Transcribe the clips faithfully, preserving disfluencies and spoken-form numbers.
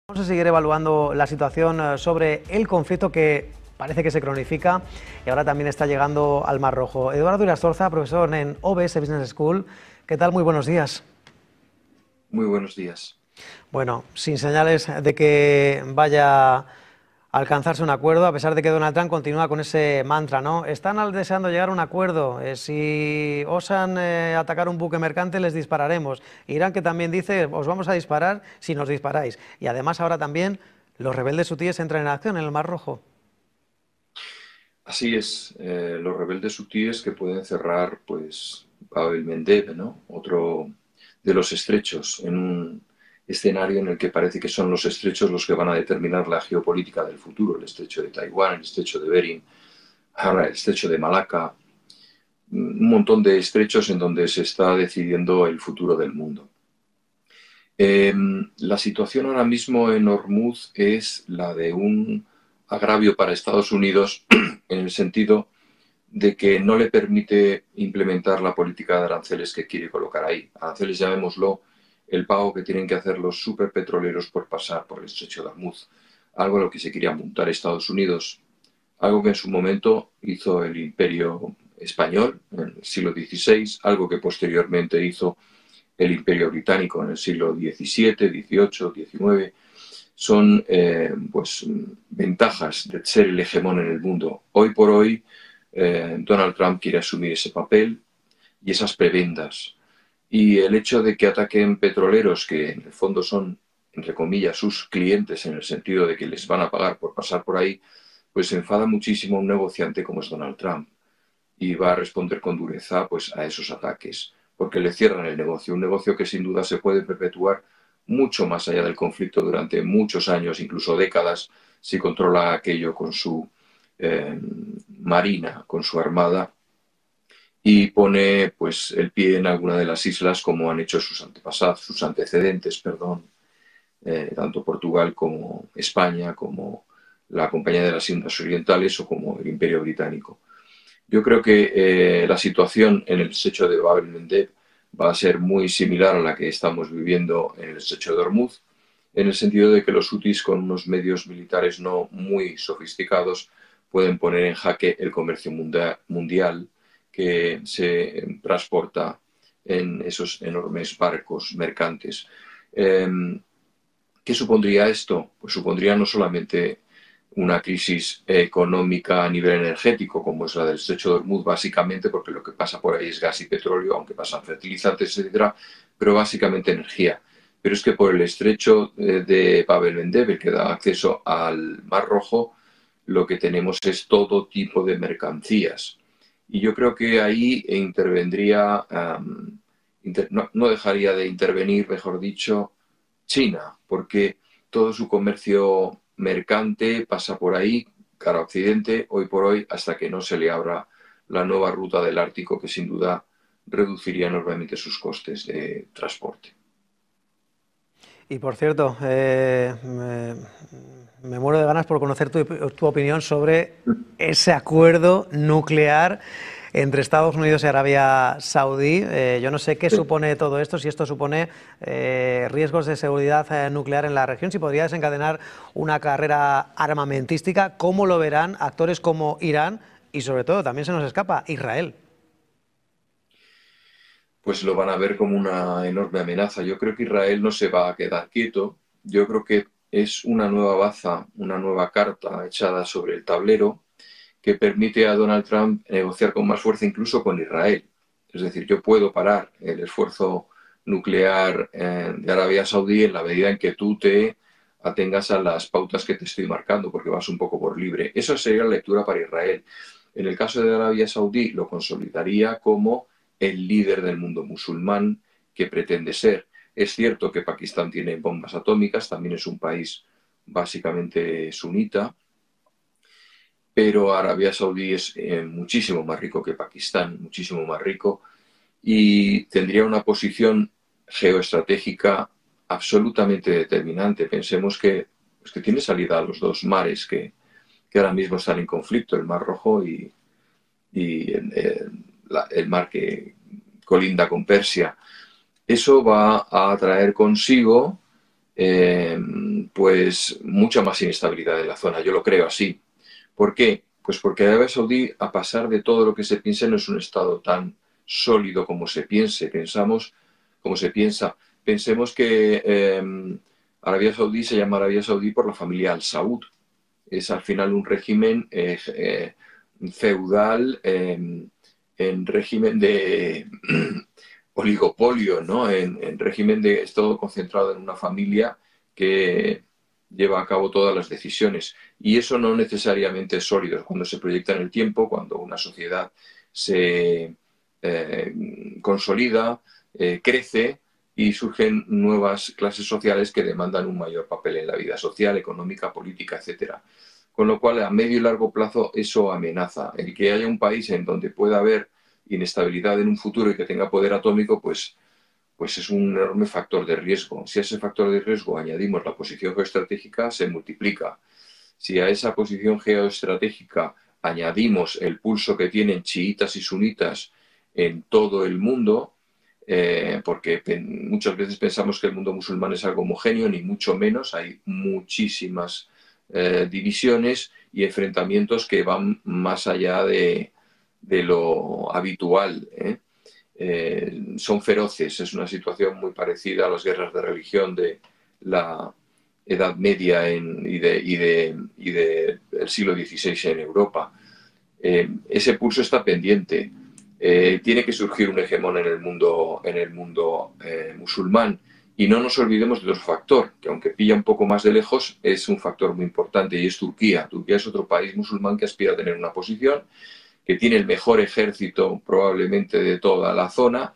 Vamos a seguir evaluando la situación sobre el conflicto que parece que se cronifica y ahora también está llegando al Mar Rojo. Eduardo Irastorza, profesor en O B S Business School. ¿Qué tal? Muy buenos días. Muy buenos días. Bueno, sin señales de que vaya a alcanzarse un acuerdo, a pesar de que Donald Trump continúa con ese mantra, ¿no? Están deseando llegar a un acuerdo. Eh, si osan eh, atacar un buque mercante, les dispararemos. Irán, que también dice, os vamos a disparar si nos disparáis. Y además ahora también los rebeldes hutíes entran en acción en el Mar Rojo. Así es, eh, los rebeldes hutíes que pueden cerrar, pues, Bab el-Mandeb, ¿no? Otro de los estrechos, en un escenario en el que parece que son los estrechos los que van a determinar la geopolítica del futuro, el estrecho de Taiwán, el estrecho de Bering, ahora el estrecho de Malaca, un montón de estrechos en donde se está decidiendo el futuro del mundo. Eh, la situación ahora mismo en Hormuz es la de un agravio para Estados Unidos en el sentido de que no le permite implementar la política de aranceles que quiere colocar ahí. Aranceles, llamémoslo, el pago que tienen que hacer los superpetroleros por pasar por el estrecho de Hormuz, algo a lo que se quería montar Estados Unidos, algo que en su momento hizo el Imperio Español en el siglo dieciséis, algo que posteriormente hizo el Imperio Británico en el siglo diecisiete, dieciocho, diecinueve, son eh, pues, ventajas de ser el hegemón en el mundo. Hoy por hoy, eh, Donald Trump quiere asumir ese papel y esas prebendas. Y el hecho de que ataquen petroleros, que en el fondo son, entre comillas, sus clientes, en el sentido de que les van a pagar por pasar por ahí, pues enfada muchísimo a un negociante como es Donald Trump. Y va a responder con dureza pues, a esos ataques, porque le cierran el negocio, un negocio que sin duda se puede perpetuar mucho más allá del conflicto durante muchos años, incluso décadas, si controla aquello con su eh, marina, con su armada, y pone pues, el pie en alguna de las islas como han hecho sus antepasados, sus antecedentes, perdón, eh, tanto Portugal como España, como la Compañía de las Indias Orientales o como el Imperio Británico. Yo creo que eh, la situación en el estrecho de Bab el-Mandeb va a ser muy similar a la que estamos viviendo en el estrecho de Hormuz, en el sentido de que los hutis, con unos medios militares no muy sofisticados, pueden poner en jaque el comercio mundial que se transporta en esos enormes barcos mercantes. Eh, ¿Qué supondría esto? Pues supondría no solamente una crisis económica a nivel energético, como es la del estrecho de Hormuz, básicamente porque lo que pasa por ahí es gas y petróleo, aunque pasan fertilizantes, etcétera, pero básicamente energía. Pero es que por el estrecho de Bab el-Mandeb, que da acceso al Mar Rojo, lo que tenemos es todo tipo de mercancías. Y yo creo que ahí intervendría, um, inter, no, no dejaría de intervenir, mejor dicho, China, porque todo su comercio mercante pasa por ahí, cara a Occidente, hoy por hoy, hasta que no se le abra la nueva ruta del Ártico, que sin duda reduciría enormemente sus costes de transporte. Y por cierto, eh, me, me muero de ganas por conocer tu, tu opinión sobre ese acuerdo nuclear entre Estados Unidos y Arabia Saudí. Eh, yo no sé qué Sí. supone todo esto, si esto supone eh, riesgos de seguridad eh, nuclear en la región, si podría desencadenar una carrera armamentística. ¿Cómo lo verán actores como Irán y, sobre todo, también se nos escapa, Israel? Pues lo van a ver como una enorme amenaza. Yo creo que Israel no se va a quedar quieto. Yo creo que es una nueva baza, una nueva carta echada sobre el tablero que permite a Donald Trump negociar con más fuerza incluso con Israel. Es decir, yo puedo parar el esfuerzo nuclear eh, de Arabia Saudí en la medida en que tú te atengas a las pautas que te estoy marcando, porque vas un poco por libre. Esa sería la lectura para Israel. En el caso de Arabia Saudí, lo consolidaría como el líder del mundo musulmán que pretende ser. Es cierto que Pakistán tiene bombas atómicas, también es un país básicamente sunita, pero Arabia Saudí es eh, muchísimo más rico que Pakistán, muchísimo más rico, y tendría una posición geoestratégica absolutamente determinante. Pensemos que, pues que tiene salida a los dos mares que, que ahora mismo están en conflicto, el Mar Rojo y, y el, el, la, el mar que colinda con Persia. Eso va a traer consigo eh, pues mucha más inestabilidad en la zona. Yo lo creo así. ¿Por qué? Pues porque Arabia Saudí, a pesar de todo lo que se piense, no es un Estado tan sólido como se piense. Pensamos, como se piensa. Pensemos que eh, Arabia Saudí se llama Arabia Saudí por la familia Al Saud. Es al final un régimen eh, eh, feudal, eh, en régimen de oligopolio, ¿no? En, en régimen de es todo concentrado en una familia que lleva a cabo todas las decisiones. Y eso no necesariamente es sólido. Cuando se proyecta en el tiempo, cuando una sociedad se eh, consolida, eh, crece y surgen nuevas clases sociales que demandan un mayor papel en la vida social, económica, política, etcétera. Con lo cual, a medio y largo plazo, eso amenaza. El que haya un país en donde pueda haber inestabilidad en un futuro y que tenga poder atómico, pues, pues es un enorme factor de riesgo. Si a ese factor de riesgo añadimos la posición geoestratégica, se multiplica. Si a esa posición geoestratégica añadimos el pulso que tienen chiitas y sunitas en todo el mundo, eh, porque muchas veces pensamos que el mundo musulmán es algo homogéneo, ni mucho menos, hay muchísimas eh, divisiones y enfrentamientos que van más allá de, de lo habitual, ¿eh? Eh, son feroces, es una situación muy parecida a las guerras de religión de la Edad Media en, y, de, y, de, y de el siglo dieciséis en Europa. Eh, ese pulso está pendiente. Eh, tiene que surgir un hegemón en el mundo, en el mundo eh, musulmán. Y no nos olvidemos de otro factor, que aunque pilla un poco más de lejos, es un factor muy importante, y es Turquía. Turquía es otro país musulmán que aspira a tener una posición, que tiene el mejor ejército probablemente de toda la zona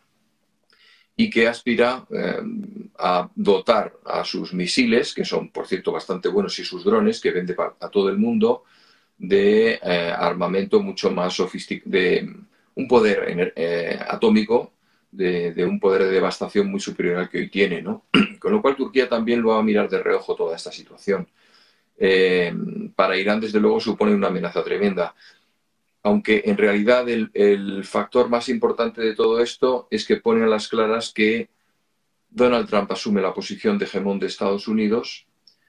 y que aspira eh, a dotar a sus misiles, que son, por cierto, bastante buenos, y sus drones, que vende a todo el mundo, de eh, armamento mucho más sofisticado, de un poder eh, atómico, de, de un poder de devastación muy superior al que hoy tiene, ¿no? Con lo cual Turquía también lo va a mirar de reojo toda esta situación. Eh, para Irán, desde luego, supone una amenaza tremenda. Aunque en realidad el, el factor más importante de todo esto es que pone a las claras que Donald Trump asume la posición de hegemón de Estados Unidos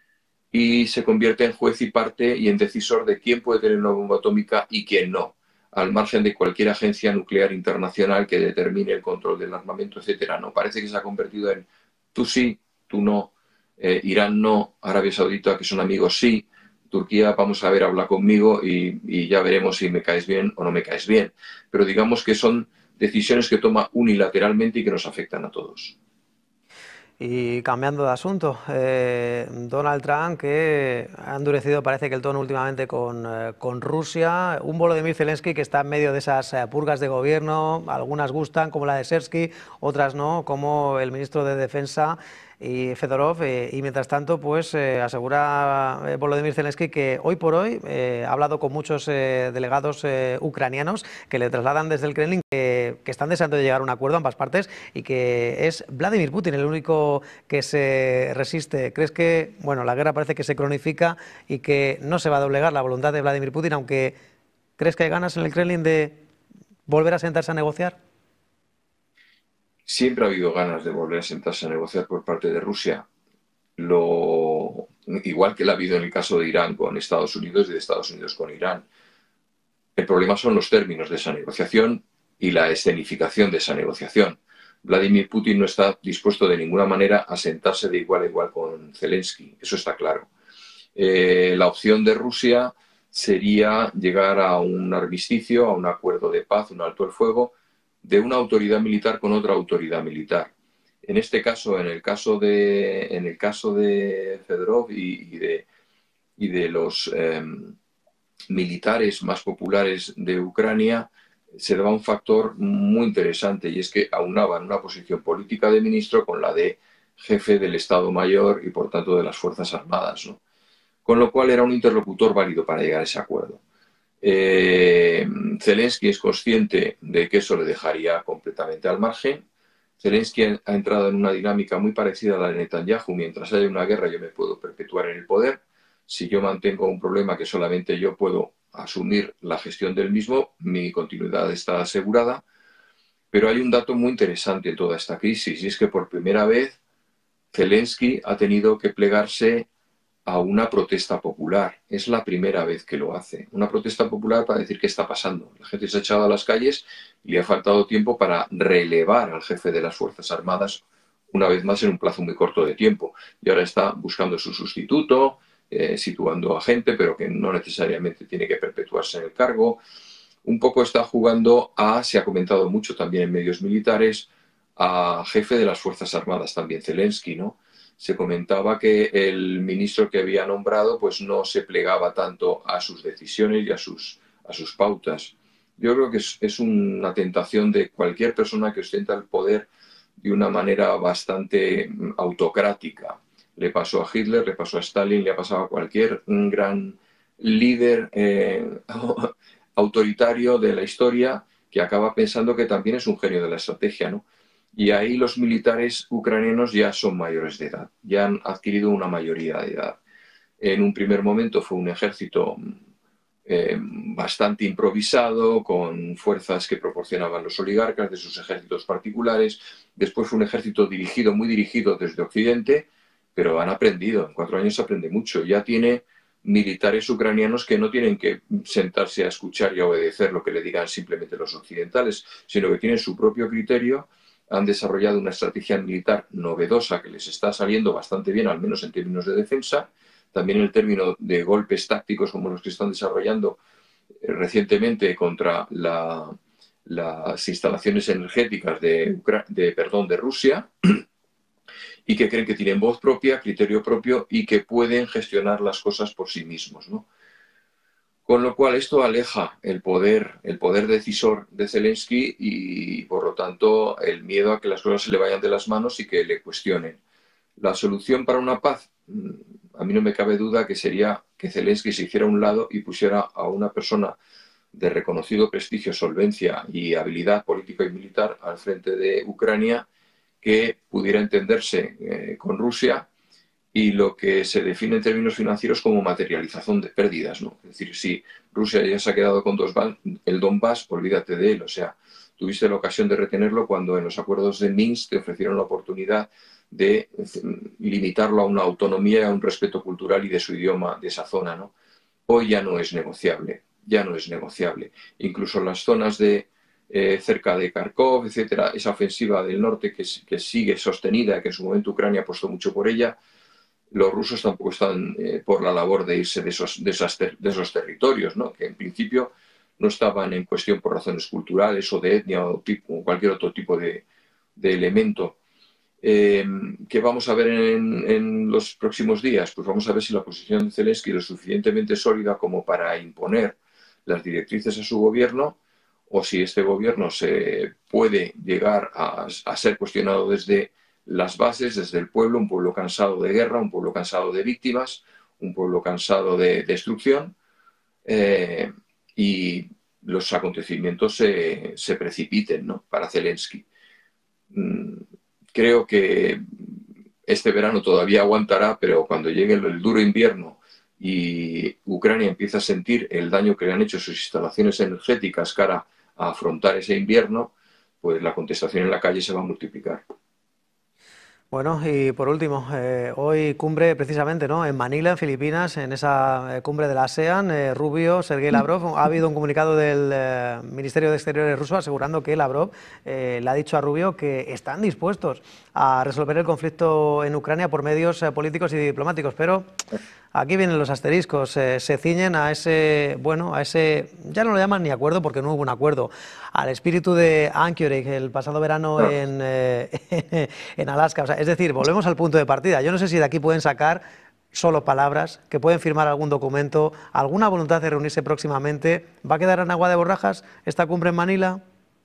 y se convierte en juez y parte y en decisor de quién puede tener una bomba atómica y quién no, al margen de cualquier agencia nuclear internacional que determine el control del armamento, etcétera. No, parece que se ha convertido en tú sí, tú no, eh, Irán no, Arabia Saudita, que son amigos, sí, Turquía, vamos a ver, habla conmigo y, y ya veremos si me caes bien o no me caes bien. Pero digamos que son decisiones que toma unilateralmente y que nos afectan a todos. Y cambiando de asunto, eh, Donald Trump, que ha endurecido parece que el tono últimamente con, eh, con Rusia, un Volodymyr Zelensky que está en medio de esas eh, purgas de gobierno, algunas gustan como la de Sersky, otras no, como el ministro de Defensa y Fedorov, eh, y mientras tanto pues eh, asegura eh, Volodymyr Zelensky que hoy por hoy eh, ha hablado con muchos eh, delegados eh, ucranianos que le trasladan desde el Kremlin que, que están deseando llegar a un acuerdo ambas partes y que es Vladimir Putin el único que se resiste. ¿Crees que bueno, la guerra parece que se cronifica y que no se va a doblegar la voluntad de Vladimir Putin, aunque crees que hay ganas en el Kremlin de volver a sentarse a negociar? Siempre ha habido ganas de volver a sentarse a negociar por parte de Rusia. Lo, igual que lo ha habido en el caso de Irán con Estados Unidos y de Estados Unidos con Irán. El problema son los términos de esa negociación y la escenificación de esa negociación. Vladimir Putin no está dispuesto de ninguna manera a sentarse de igual a igual con Zelensky, eso está claro. Eh, la opción de Rusia sería llegar a un armisticio, a un acuerdo de paz, un alto el fuego, de una autoridad militar con otra autoridad militar. En este caso, en el caso de, en el caso de Fedorov y, y, de, y de los eh, militares más populares de Ucrania, se daba un factor muy interesante, y es que aunaban una posición política de ministro con la de jefe del Estado Mayor y, por tanto, de las Fuerzas Armadas, ¿no? Con lo cual era un interlocutor válido para llegar a ese acuerdo. Eh, Zelensky es consciente de que eso le dejaría completamente al margen. Zelensky ha entrado en una dinámica muy parecida a la de Netanyahu. Mientras haya una guerra, yo me puedo perpetuar en el poder. Si yo mantengo un problema que solamente yo puedo asumir la gestión del mismo, mi continuidad está asegurada. Pero hay un dato muy interesante en toda esta crisis, y es que por primera vez Zelensky ha tenido que plegarse a una protesta popular. Es la primera vez que lo hace. Una protesta popular para decir qué está pasando. La gente se ha echado a las calles y le ha faltado tiempo para relevar al jefe de las Fuerzas Armadas, una vez más en un plazo muy corto de tiempo. Y ahora está buscando su sustituto, eh, situando a gente, pero que no necesariamente tiene que perpetuarse en el cargo. Un poco está jugando a, se ha comentado mucho también en medios militares, a jefe de las Fuerzas Armadas también, Zelensky, ¿no? Se comentaba que el ministro que había nombrado pues no se plegaba tanto a sus decisiones y a sus, a sus pautas. Yo creo que es, es una tentación de cualquier persona que ostenta el poder de una manera bastante autocrática. Le pasó a Hitler, le pasó a Stalin, le ha pasado a cualquier gran líder eh, autoritario de la historia que acaba pensando que también es un genio de la estrategia, ¿no? Y ahí los militares ucranianos ya son mayores de edad, ya han adquirido una mayoría de edad. En un primer momento fue un ejército eh, bastante improvisado, con fuerzas que proporcionaban los oligarcas de sus ejércitos particulares. Después fue un ejército dirigido, muy dirigido desde Occidente, pero han aprendido. En cuatro años se aprende mucho. Ya tiene militares ucranianos que no tienen que sentarse a escuchar y a obedecer lo que le digan simplemente los occidentales, sino que tienen su propio criterio. Han desarrollado una estrategia militar novedosa que les está saliendo bastante bien, al menos en términos de defensa. También el término de golpes tácticos como los que están desarrollando eh, recientemente contra la, las instalaciones energéticas de, de, perdón, de Rusia, y que creen que tienen voz propia, criterio propio y que pueden gestionar las cosas por sí mismos, ¿no? Con lo cual esto aleja el poder, el poder decisor de Zelensky y, por lo tanto, el miedo a que las cosas se le vayan de las manos y que le cuestionen. La solución para una paz, a mí no me cabe duda que sería que Zelensky se hiciera a un lado y pusiera a una persona de reconocido prestigio, solvencia y habilidad política y militar al frente de Ucrania que pudiera entenderse eh, con Rusia y lo que se define en términos financieros como materialización de pérdidas, ¿no? Es decir, si Rusia ya se ha quedado con dos el Donbass, olvídate de él. O sea, tuviste la ocasión de retenerlo cuando en los acuerdos de Minsk te ofrecieron la oportunidad de limitarlo a una autonomía y a un respeto cultural y de su idioma de esa zona, ¿no? Hoy ya no es negociable, ya no es negociable. Incluso las zonas de eh, cerca de Kharkov, etcétera, esa ofensiva del norte que, que sigue sostenida, que en su momento Ucrania ha puesto mucho por ella, los rusos tampoco están eh, por la labor de irse de esos, de esas ter de esos territorios, ¿no? Que en principio no estaban en cuestión por razones culturales o de etnia o, tipo, o cualquier otro tipo de, de elemento. Eh, ¿Qué vamos a ver en, en los próximos días? Pues vamos a ver si la posición de Zelensky es lo suficientemente sólida como para imponer las directrices a su gobierno o si este gobierno se puede llegar a, a ser cuestionado desde las bases, desde el pueblo, un pueblo cansado de guerra, un pueblo cansado de víctimas, un pueblo cansado de destrucción, eh, y los acontecimientos se, se precipiten, ¿no? Para Zelensky. Mm, creo que este verano todavía aguantará, pero cuando llegue el, el duro invierno y Ucrania empieza a sentir el daño que le han hecho sus instalaciones energéticas cara a afrontar ese invierno, pues la contestación en la calle se va a multiplicar. Bueno, y por último, eh, hoy cumbre precisamente, ¿no? En Manila, en Filipinas, en esa eh, cumbre de la ASEAN, eh, Rubio, Sergei Lavrov, ha habido un comunicado del eh, Ministerio de Exteriores ruso asegurando que Lavrov eh, le ha dicho a Rubio que están dispuestos a resolver el conflicto en Ucrania por medios eh, políticos y diplomáticos, pero aquí vienen los asteriscos, eh, se ciñen a ese, bueno, a ese, ya no lo llaman ni acuerdo porque no hubo un acuerdo, al espíritu de Anchorage el pasado verano en, eh, en Alaska. O sea, es decir, volvemos al punto de partida. Yo no sé si de aquí pueden sacar solo palabras, que pueden firmar algún documento, alguna voluntad de reunirse próximamente. ¿Va a quedar en agua de borrajas esta cumbre en Manila?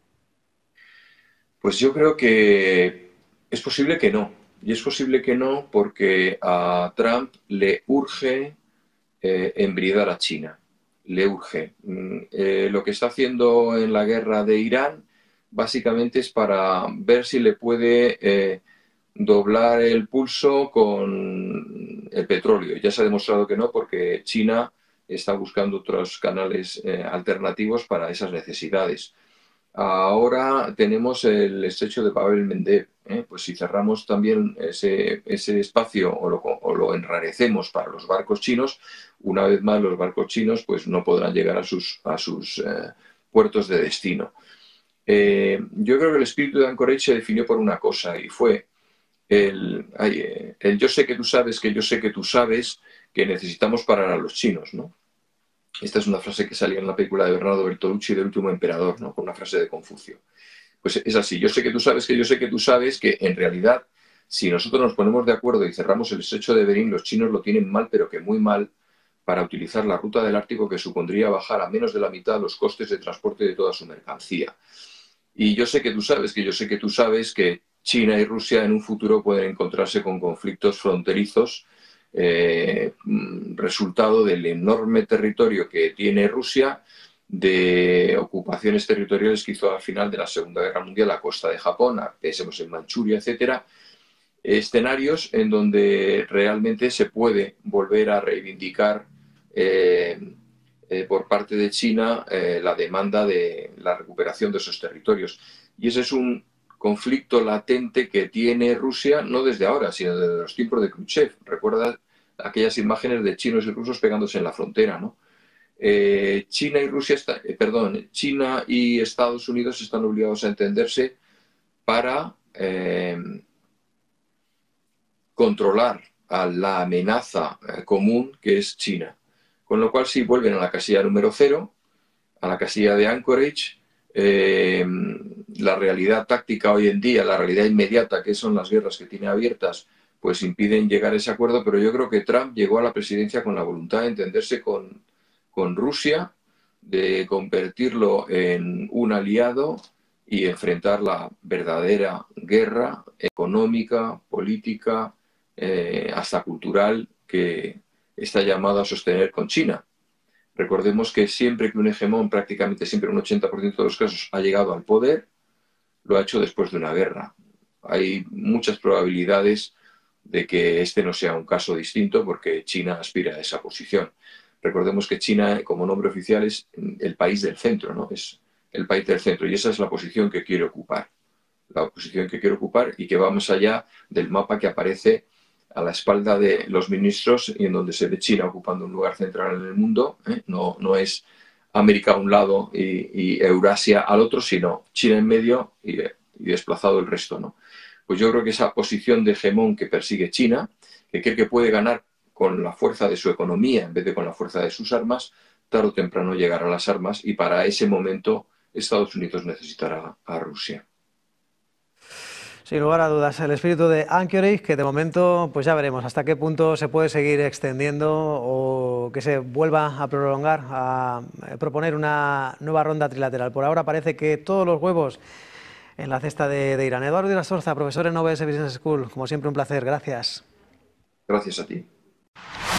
Pues yo creo que es posible que no. Y es posible que no porque a Trump le urge eh, embridar a China. Le urge. Mm, eh, lo que está haciendo en la guerra de Irán básicamente es para ver si le puede eh, doblar el pulso con el petróleo. Ya se ha demostrado que no, porque China está buscando otros canales eh, alternativos para esas necesidades. Ahora tenemos el estrecho de Bab el-Mandeb ¿eh? Pues si cerramos también ese, ese espacio o lo, o lo enrarecemos para los barcos chinos, una vez más los barcos chinos pues no podrán llegar a sus, a sus eh, puertos de destino. Eh, yo creo que el espíritu de Anchorage se definió por una cosa y fue el, el, el yo sé que tú sabes que yo sé que tú sabes que necesitamos parar a los chinos, ¿no? Esta es una frase que salía en la película de Bernardo Bertolucci del último emperador, ¿no? Con una frase de Confucio. Pues es así, yo sé que tú sabes que yo sé que tú sabes que en realidad si nosotros nos ponemos de acuerdo y cerramos el estrecho de Bering, los chinos lo tienen mal, pero que muy mal, para utilizar la ruta del Ártico, que supondría bajar a menos de la mitad los costes de transporte de toda su mercancía. Y yo sé que tú sabes que yo sé que tú sabes que China y Rusia en un futuro pueden encontrarse con conflictos fronterizos, eh, resultado del enorme territorio que tiene Rusia, de ocupaciones territoriales que hizo al final de la Segunda Guerra Mundial la costa de Japón, pensemos en Manchuria, etcétera, escenarios en donde realmente se puede volver a reivindicar eh, eh, por parte de China eh, la demanda de la recuperación de esos territorios. Y ese es un conflicto latente que tiene Rusia no desde ahora, sino desde los tiempos de Khrushchev. Recuerda aquellas imágenes de chinos y rusos pegándose en la frontera, ¿no? Eh, China y Rusia, está, eh, perdón, China y Estados Unidos están obligados a entenderse para eh, controlar a la amenaza eh, común que es China. Con lo cual, si vuelven a la casilla número cero, a la casilla de Anchorage, eh, la realidad táctica hoy en día, la realidad inmediata, que son las guerras que tiene abiertas, pues impiden llegar a ese acuerdo, pero yo creo que Trump llegó a la presidencia con la voluntad de entenderse con con Rusia, de convertirlo en un aliado y enfrentar la verdadera guerra económica, política, eh, hasta cultural que está llamado a sostener con China. Recordemos que siempre que un hegemón, prácticamente siempre un ochenta por ciento de los casos, ha llegado al poder, lo ha hecho después de una guerra. Hay muchas probabilidades de que este no sea un caso distinto porque China aspira a esa posición. Recordemos que China, como nombre oficial, es el país del centro, ¿no? Es el país del centro y esa es la posición que quiere ocupar. La posición que quiere ocupar y que va más allá del mapa que aparece a la espalda de los ministros y en donde se ve China ocupando un lugar central en el mundo. ¿eh? No, no es América a un lado y, y Eurasia al otro, sino China en medio y, y desplazado el resto, ¿no? Pues yo creo que esa posición de hegemón que persigue China, que cree que puede ganar con la fuerza de su economía en vez de con la fuerza de sus armas, tarde o temprano llegará a las armas y para ese momento Estados Unidos necesitará a Rusia. Sin lugar a dudas, el espíritu de Anchorage, que de momento pues ya veremos hasta qué punto se puede seguir extendiendo o que se vuelva a prolongar, a proponer una nueva ronda trilateral. Por ahora parece que todos los huevos en la cesta de, de Irán. Eduardo Irastorza, profesor en O B S Business School, como siempre un placer, gracias. Gracias a ti.